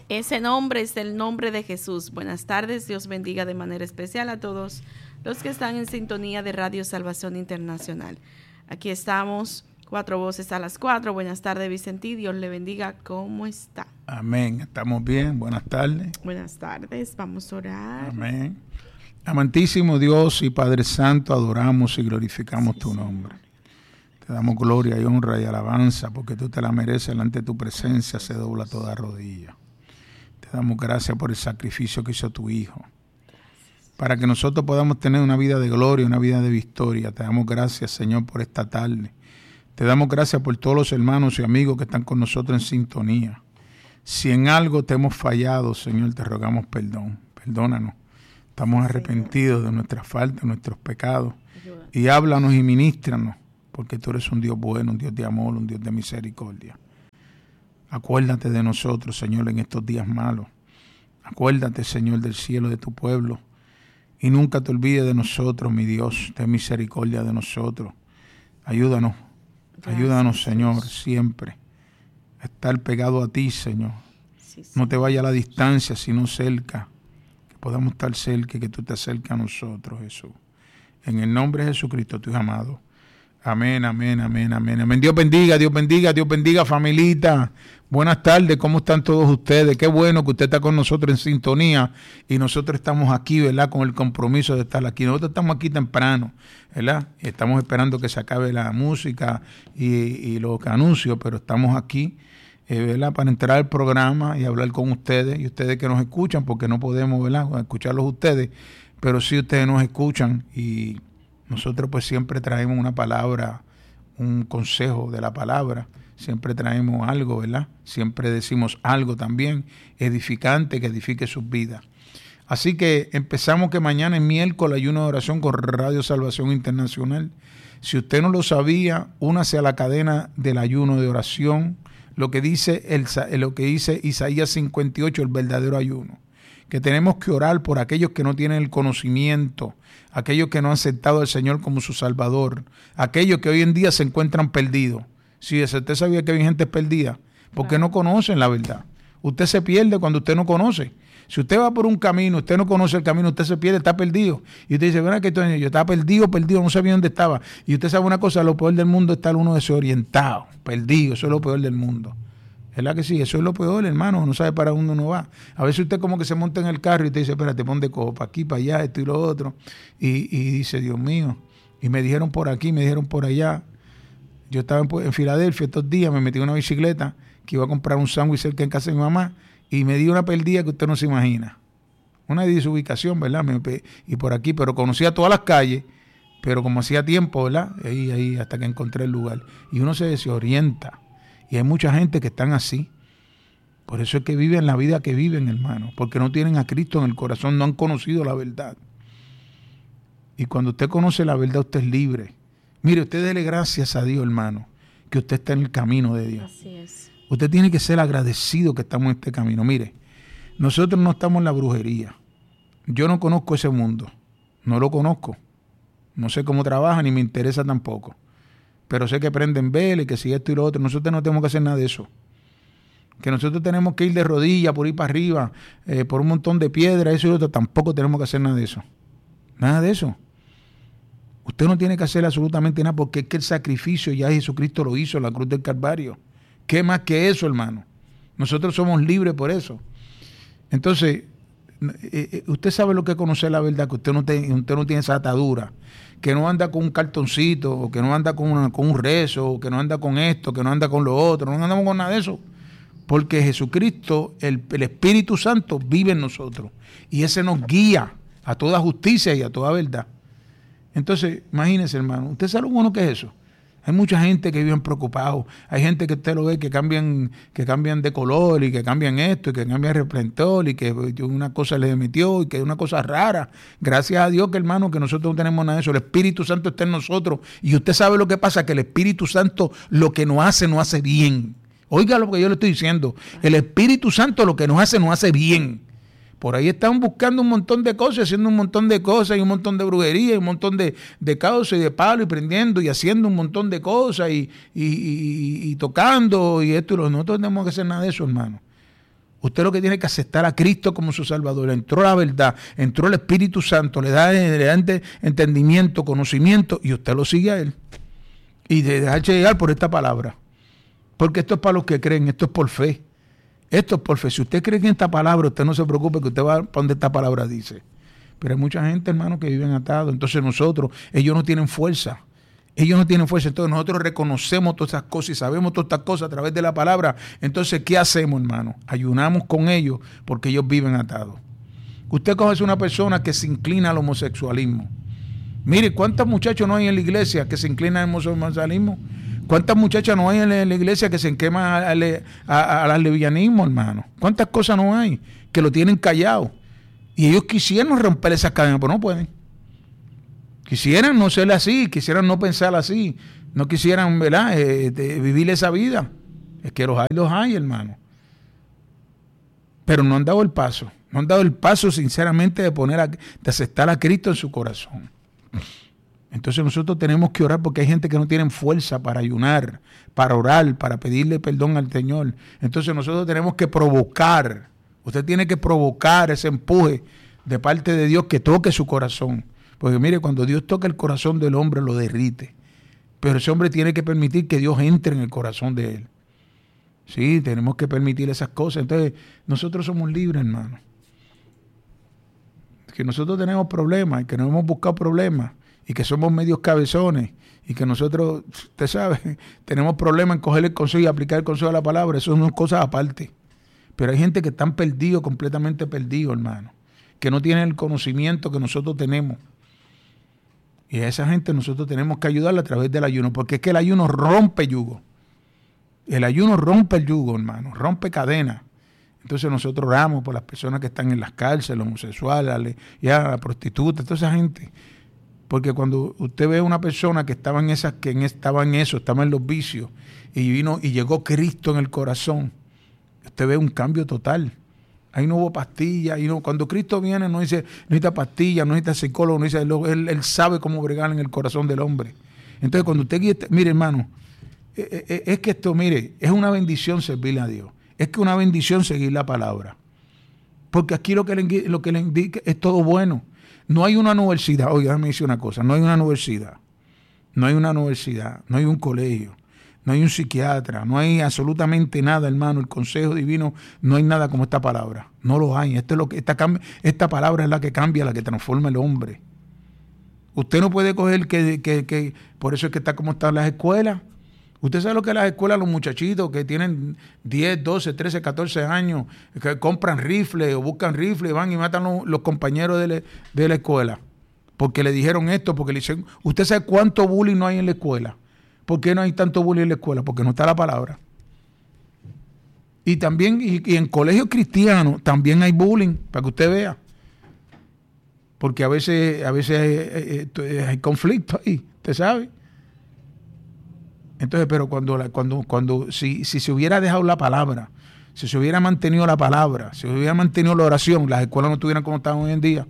Ese nombre es el nombre de Jesús. Buenas tardes, Dios bendiga de manera especial a todos los que están en sintonía de Radio Salvación Internacional. Aquí estamos, 4 voces a las 4. Buenas tardes, Vicentí, Dios le bendiga. ¿Cómo está? Amén, estamos bien, buenas tardes. Buenas tardes, vamos a orar. Amén. Amantísimo Dios y Padre Santo, adoramos y glorificamos tu nombre. Te damos gloria y honra y alabanza porque tú te la mereces. Delante de tu presencia se dobla toda rodilla. Te damos gracias por el sacrificio que hizo tu Hijo, para que nosotros podamos tener una vida de gloria, una vida de victoria. Te damos gracias, Señor, por esta tarde. Te damos gracias por todos los hermanos y amigos que están con nosotros en sintonía. Si en algo te hemos fallado, Señor, te rogamos perdón. Perdónanos. Estamos arrepentidos de nuestras faltas, de nuestros pecados. Y háblanos y ministranos, porque tú eres un Dios bueno, un Dios de amor, un Dios de misericordia. Acuérdate de nosotros, Señor, en estos días malos. Acuérdate, Señor, del cielo de tu pueblo. Y nunca te olvides de nosotros, mi Dios. Ten misericordia de nosotros. Ayúdanos. Ayúdanos, Señor, siempre a estar pegado a ti, Señor. No te vayas a la distancia, sino cerca. Que podamos estar cerca y que tú te acerques a nosotros, Jesús. En el nombre de Jesucristo, tu Hijo amado. Amén, amén, amén, amén, amén. Dios bendiga, Dios bendiga, Dios bendiga, familita. Buenas tardes, ¿cómo están todos ustedes? Qué bueno que usted está con nosotros en sintonía y nosotros estamos aquí, ¿verdad? Con el compromiso de estar aquí. Nosotros estamos aquí temprano, ¿verdad? Estamos esperando que se acabe la música y los anuncios, pero estamos aquí, ¿verdad? Para entrar al programa y hablar con ustedes y ustedes que nos escuchan, porque no podemos, ¿verdad?, escucharlos ustedes, pero sí ustedes nos escuchan y nosotros pues siempre traemos una palabra, un consejo de la palabra, siempre traemos algo, ¿verdad? Siempre decimos algo también edificante que edifique sus vidas. Así que empezamos que mañana es miércoles, ayuno de oración con Radio Salvación Internacional. Si usted no lo sabía, únase a la cadena del ayuno de oración, lo que dice Isaías 58, el verdadero ayuno. Que tenemos que orar por aquellos que no tienen el conocimiento, aquellos que no han aceptado al Señor como su Salvador, aquellos que hoy en día se encuentran perdidos. Si usted sabía que hay gente perdida, porque no conocen la verdad. Usted se pierde cuando usted no conoce. Si usted va por un camino, usted no conoce el camino, usted se pierde, está perdido. Y usted dice, bueno, que yo estaba perdido, no sabía dónde estaba. Y usted sabe una cosa, lo peor del mundo es estar uno desorientado, perdido, eso es lo peor del mundo. ¿Verdad que sí? Eso es lo peor, hermano, no sabe para dónde uno va. A veces usted como que se monta en el carro y te dice, espérate, pon de cojo, para aquí, para allá, esto y lo otro. Y dice, Dios mío, y me dijeron por aquí, me dijeron por allá. Yo estaba en Filadelfia estos días, me metí en una bicicleta que iba a comprar un sándwich cerca en casa de mi mamá y me di una perdida que usted no se imagina. Una desubicación, ¿verdad? Y por aquí, pero conocía todas las calles, pero como hacía tiempo, ¿verdad? Ahí hasta que encontré el lugar. Y uno se desorienta. Y hay mucha gente que están así. Por eso es que viven la vida que viven, hermano. Porque no tienen a Cristo en el corazón, no han conocido la verdad. Y cuando usted conoce la verdad, usted es libre. Mire, usted dele gracias a Dios, hermano, que usted está en el camino de Dios. Así es. Usted tiene que ser agradecido que estamos en este camino. Mire, nosotros no estamos en la brujería. Yo no conozco ese mundo. No lo conozco. No sé cómo trabaja ni me interesa tampoco. Pero sé que prenden velas y que si esto y lo otro. Nosotros no tenemos que hacer nada de eso. Que nosotros tenemos que ir de rodillas por ir para arriba, por un montón de piedras, eso y lo otro. Tampoco tenemos que hacer nada de eso. Nada de eso. Usted no tiene que hacer absolutamente nada porque es que el sacrificio ya Jesucristo lo hizo en la cruz del Calvario. ¿Qué más que eso, hermano? Nosotros somos libres por eso. Entonces, usted sabe lo que es conocer la verdad, que usted no tiene esa atadura, que no anda con un cartoncito, o que no anda con un rezo, o que no anda con esto, que no anda con lo otro, no andamos con nada de eso. Porque Jesucristo, el Espíritu Santo, vive en nosotros. Y ese nos guía a toda justicia y a toda verdad. Entonces, imagínense, hermano, ¿usted sabe lo bueno que es eso? Hay mucha gente que viven preocupados. Hay gente que usted lo ve que cambian de color y que cambian esto y que cambian resplandor y que una cosa les metió y que es una cosa rara. Gracias a Dios, que hermano, que nosotros no tenemos nada de eso. El Espíritu Santo está en nosotros. Y usted sabe lo que pasa, que el Espíritu Santo lo que nos hace bien. Oiga lo que yo le estoy diciendo. El Espíritu Santo lo que nos hace bien. Por ahí están buscando un montón de cosas, haciendo un montón de cosas y un montón de brujería y un montón de causas y de palo y prendiendo y haciendo un montón de cosas y tocando y esto y lo. Nosotros no tenemos que hacer nada de eso, hermano. Usted lo que tiene que aceptar a Cristo como su Salvador. Entró la verdad, entró el Espíritu Santo, le da entendimiento, conocimiento, y usted lo sigue a Él. Y de dejarse llegar por esta palabra. Porque esto es para los que creen, esto es por fe. Esto es por fe. Si usted cree en esta palabra, usted no se preocupe que usted va para donde esta palabra dice. Pero hay mucha gente, hermano, que viven atados. Entonces ellos no tienen fuerza. Ellos no tienen fuerza. Entonces nosotros reconocemos todas esas cosas y sabemos todas estas cosas a través de la palabra. Entonces, ¿qué hacemos, hermano? Ayunamos con ellos porque ellos viven atados. Usted conoce una persona que se inclina al homosexualismo. Mire, ¿cuántos muchachos no hay en la iglesia que se inclinan al homosexualismo? ¿Cuántas muchachas no hay en la iglesia que se enqueman al lesbianismo, hermano? ¿Cuántas cosas no hay que lo tienen callado? Y ellos quisieran romper esas cadenas, pero no pueden. Quisieran no ser así, quisieran no pensar así, no quisieran, ¿verdad?, vivir esa vida. Es que los hay, hermano. Pero no han dado el paso. No han dado el paso, sinceramente, de aceptar a Cristo en su corazón. Entonces nosotros tenemos que orar porque hay gente que no tiene fuerza para ayunar, para orar, para pedirle perdón al Señor. Entonces nosotros tenemos que provocar. Usted tiene que provocar ese empuje de parte de Dios que toque su corazón. Porque mire, cuando Dios toca el corazón del hombre, lo derrite. Pero ese hombre tiene que permitir que Dios entre en el corazón de él. Sí, tenemos que permitir esas cosas. Entonces, nosotros somos libres, hermano. Que nosotros tenemos problemas y que nos hemos buscado problemas y que somos medios cabezones y que nosotros, usted sabe, tenemos problemas en coger el consejo y aplicar el consejo de la palabra. Eso son cosas aparte. Pero hay gente que están perdidos, completamente perdidos, hermano. Que no tienen el conocimiento que nosotros tenemos. Y a esa gente nosotros tenemos que ayudarla a través del ayuno, porque es que el ayuno rompe yugo. El ayuno rompe el yugo, hermano, rompe cadenas. Entonces nosotros oramos por las personas que están en las cárceles, los homosexuales, la prostituta, toda esa gente. Porque cuando usted ve a una persona que estaba en estaba en los vicios, y vino y llegó Cristo en el corazón, usted ve un cambio total. Ahí no hubo pastillas. Cuando Cristo viene, no dice, no necesita pastillas, no necesita psicólogo, no dice, él sabe cómo bregar en el corazón del hombre. Entonces, cuando usted mire, hermano, es que esto, mire, es una bendición servirle a Dios. Es que una bendición seguir la palabra. Porque aquí lo que le indica es todo bueno. No hay una universidad, oiga, déjame decir una cosa, no hay una universidad, no hay un colegio, no hay un psiquiatra, no hay absolutamente nada, hermano. El consejo divino, no hay nada como esta palabra. No lo hay. Esta palabra es la que cambia, la que transforma el hombre. Usted no puede coger que por eso es que está como están las escuelas. Usted sabe lo que es las escuelas, los muchachitos que tienen 10, 12, 13, 14 años, que compran rifles o buscan rifles y van y matan los compañeros de la escuela. Porque le dijeron esto, porque le dicen, ¿usted sabe cuánto bullying no hay en la escuela? ¿Por qué no hay tanto bullying en la escuela? Porque no está la palabra. Y también, y en colegios cristianos también hay bullying, para que usted vea. Porque a veces hay conflicto ahí, ¿usted sabe? Entonces, pero si se hubiera dejado la palabra, si se hubiera mantenido la palabra, si se hubiera mantenido la oración, las escuelas no estuvieran como están hoy en día.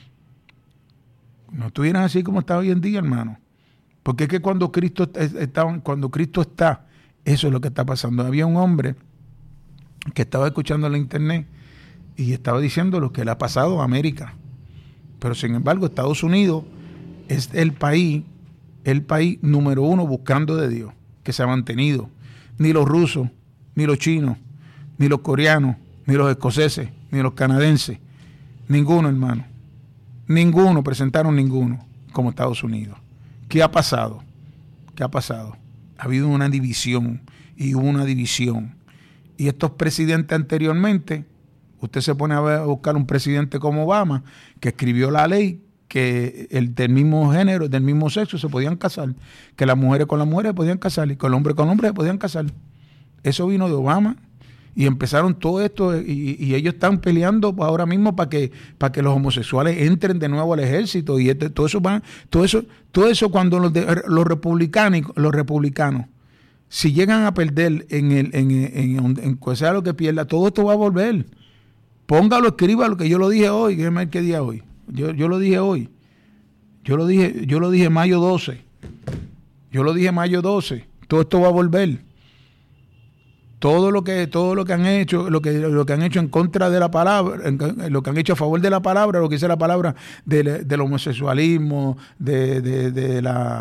No estuvieran así como está hoy en día, hermano. Porque es que cuando Cristo está, eso es lo que está pasando. Había un hombre que estaba escuchando en la internet y estaba diciendo lo que le ha pasado a América. Pero sin embargo, Estados Unidos es el país número 1 buscando de Dios, que se ha mantenido. Ni los rusos, ni los chinos, ni los coreanos, ni los escoceses, ni los canadienses. Ninguno, hermano. Presentaron ninguno como Estados Unidos. ¿Qué ha pasado? Ha habido una división y hubo una división. Y estos presidentes anteriormente, usted se pone a buscar un presidente como Obama, que escribió la ley que del mismo género, del mismo sexo se podían casar, que las mujeres con las mujeres podían casar y que el hombre con el hombre se podían casar. Eso vino de Obama. Y empezaron todo esto y ellos están peleando ahora mismo para que los homosexuales entren de nuevo al ejército y todo eso cuando los republicanos si llegan a perder en sea lo que pierda, todo esto va a volver. Póngalo, escríbalo, que yo lo dije hoy, ¿qué día hoy? Yo lo dije hoy. Yo lo dije mayo 12. Todo esto va a volver. todo lo que han hecho, lo que han hecho en contra de la palabra, lo que han hecho a favor de la palabra, lo que dice la palabra del homosexualismo, de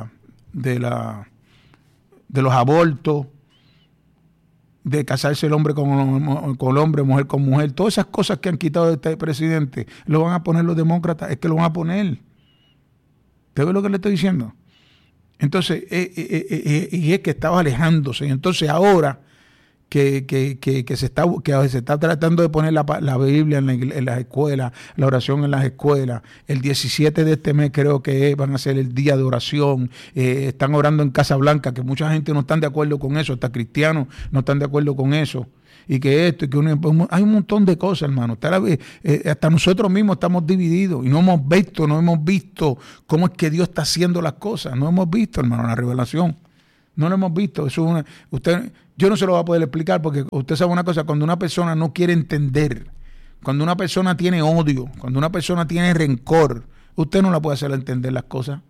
los abortos, de casarse el hombre con el hombre, mujer con mujer, todas esas cosas que han quitado de este presidente, lo van a poner los demócratas, es que lo van a poner. ¿Te ves lo que le estoy diciendo? Entonces, y es que estaba alejándose. Entonces ahora que se está tratando de poner la Biblia en las escuelas, la oración en las escuelas. El 17 de este mes creo que van a ser el día de oración. Están orando en Casa Blanca, que mucha gente no están de acuerdo con eso, hasta cristianos no están de acuerdo con eso. Y que esto, y que hay un montón de cosas, hermano. Hasta nosotros mismos estamos divididos y no hemos visto cómo es que Dios está haciendo las cosas. No hemos visto, hermano, la revelación. No lo hemos visto. Yo no se lo voy a poder explicar porque usted sabe una cosa, cuando una persona no quiere entender, cuando una persona tiene odio, cuando una persona tiene rencor, usted no la puede hacer entender las cosas.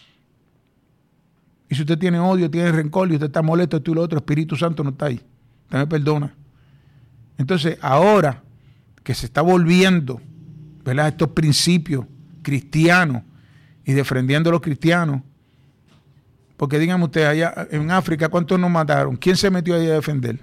Y si usted tiene odio, tiene rencor y usted está molesto, esto y lo otro, Espíritu Santo no está ahí. Usted me perdona. Entonces, ahora que se está volviendo, ¿verdad?, estos principios cristianos y defendiendo a los cristianos, porque díganme ustedes, allá en África, ¿cuántos nos mataron? ¿Quién se metió ahí a defender?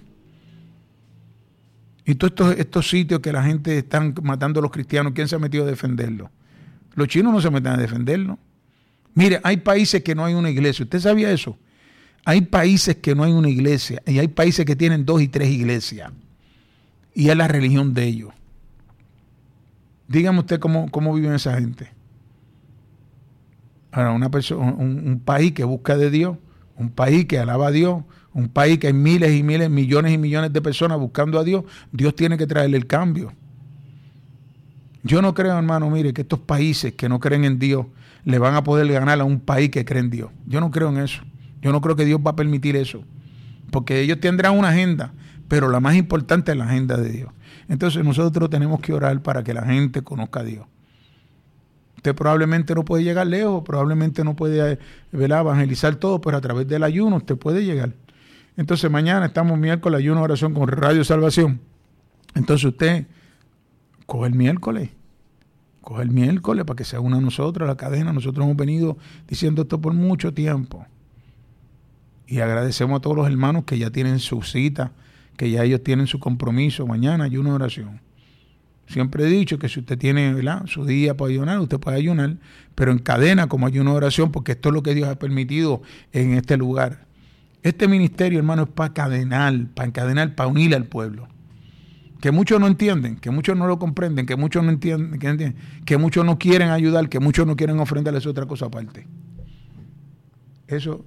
Y todos estos sitios que la gente están matando a los cristianos, ¿quién se ha metido a defenderlos? Los chinos no se meten a defenderlos. Mire, hay países que no hay una iglesia. ¿Usted sabía eso? Hay países que no hay una iglesia y hay países que tienen 2 y 3 iglesias. Y es la religión de ellos. Dígame usted cómo viven esa gente. Ahora, un país que busca de Dios, un país que alaba a Dios, un país que hay miles y miles, millones y millones de personas buscando a Dios, Dios tiene que traerle el cambio. Yo no creo, hermano, mire, que estos países que no creen en Dios le van a poder ganar a un país que cree en Dios. Yo no creo en eso. Yo no creo que Dios va a permitir eso. Porque ellos tendrán una agenda, pero la más importante es la agenda de Dios. Entonces nosotros tenemos que orar para que la gente conozca a Dios. Usted probablemente no puede llegar lejos, probablemente no puede, ¿verdad?, evangelizar todo, pero a través del ayuno usted puede llegar. Entonces mañana estamos miércoles, ayuno, oración con Radio Salvación. Entonces usted coge el miércoles para que se una a nosotros, a la cadena. Nosotros hemos venido diciendo esto por mucho tiempo. Y agradecemos a todos los hermanos que ya tienen su cita, que ya ellos tienen su compromiso. Mañana ayuno, oración. Siempre he dicho que si usted tiene, ¿verdad?, su día para ayunar, usted puede ayunar, pero en cadena como ayuno de oración, porque esto es lo que Dios ha permitido en este lugar. Este ministerio, hermano, es para encadenar, para unir al pueblo. Que muchos no entienden, que muchos no lo comprenden, que muchos no entienden, que muchos no quieren ayudar, que muchos no quieren ofrendarles otra cosa aparte. Eso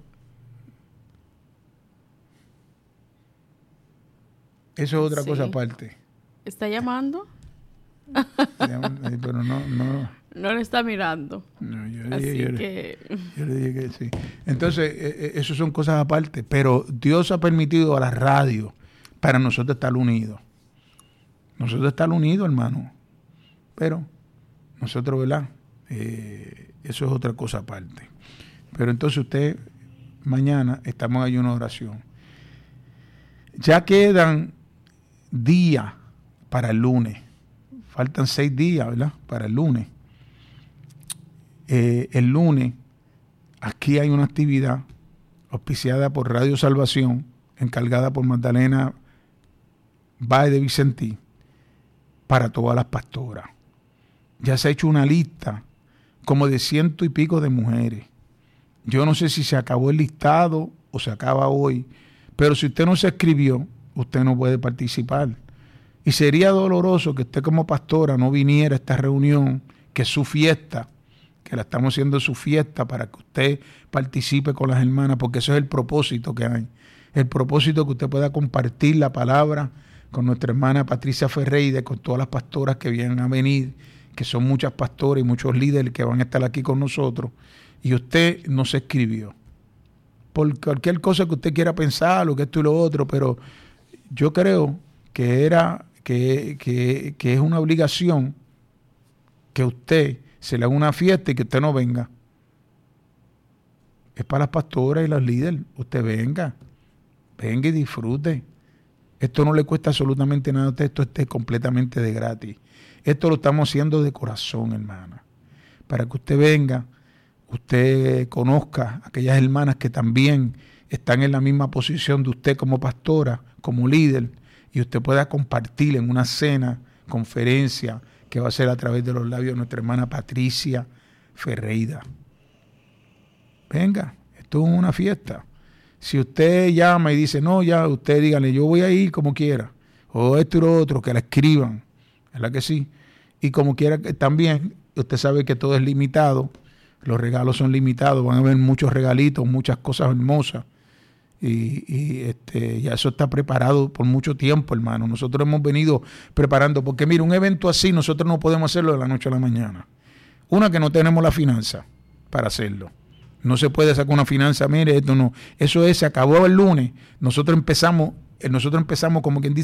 es otra cosa aparte. ¿Está llamando? Pero no le está mirando. No, yo le dije que sí. Entonces, eso son cosas aparte, pero Dios ha permitido a la radio para nosotros estar unidos. Nosotros estar unidos, hermano. Pero nosotros, ¿verdad? Eso es otra cosa aparte. Pero entonces usted, mañana estamos en ayuno de oración. Ya quedan días para el lunes. Faltan 6 días, ¿verdad?, para el lunes. El lunes, aquí hay una actividad auspiciada por Radio Salvación, encargada por Magdalena Báez de Vicentí, para todas las pastoras. Ya se ha hecho una lista como de 100 y pico de mujeres. Yo no sé si se acabó el listado o se acaba hoy, pero si usted no se inscribió, usted no puede participar. Y sería doloroso que usted como pastora no viniera a esta reunión, que es su fiesta, que la estamos haciendo su fiesta para que usted participe con las hermanas, porque eso es el propósito que hay. El propósito que usted pueda compartir la palabra con nuestra hermana Patricia Ferreira, con todas las pastoras que vienen a venir, que son muchas pastoras y muchos líderes que van a estar aquí con nosotros, y usted no se inscribió. Por cualquier cosa que usted quiera pensar, lo que esto y lo otro, pero yo creo que es una obligación que usted se le haga una fiesta y que usted no venga. Es para las pastoras y los líderes. Usted venga y disfrute. Esto no le cuesta absolutamente nada a usted, esto esté completamente de gratis. Esto lo estamos haciendo de corazón, hermana. Para que usted venga, usted conozca a aquellas hermanas que también están en la misma posición de usted como pastora, como líder, y usted pueda compartir en una cena, conferencia, que va a ser a través de los labios de nuestra hermana Patricia Ferreira. Venga, esto es una fiesta. Si usted llama y dice, no, ya, usted dígale, yo voy a ir como quiera, o esto y lo otro, que la escriban, ¿verdad que sí? Y como quiera que también, usted sabe que todo es limitado, los regalos son limitados, van a haber muchos regalitos, muchas cosas hermosas, y ya eso está preparado por mucho tiempo, hermano. Nosotros hemos venido preparando, porque mira, un evento así nosotros no podemos hacerlo de la noche a la mañana. Una, que no tenemos la finanza para hacerlo. No se puede sacar una finanza, mire, esto no. Eso se acabó el lunes. Nosotros empezamos como quien dice,